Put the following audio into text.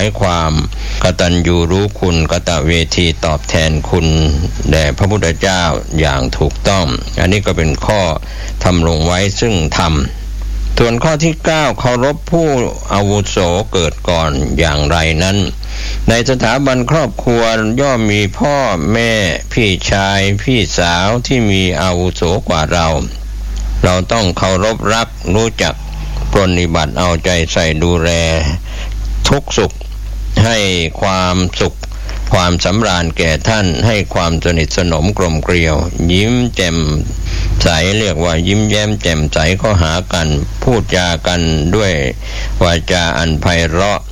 ายความกตัญญูรู้คุณกตเวทีตอบแทนคุณแด่พระพุทธเจ้าอย่างถูกต้องอันนี้ก็เป็นข้อทำลงไว้ซึ่งทำส่วนข้อที่9เคารพผู้อาวุโสเกิดก่อนอย่างไรนั้นในสถาบันครอบครัวย่อมมีพ่อแม่พี่ชายพี่สาวที่มีอาวุโสกว่าเราต้องเคารพรักรู้จักปรนนิบัติเอาใจใส่ดูแลทุกสุขให้ความสุขความสำราญแก่ท่านให้ความสนิทสนมกลมเกลียวยิ้มแจ่มใสเรียกว่ายิ้มแย้มแจ่มใสเข้าหากันพูดจากันด้วยวาจาอันไพเราะ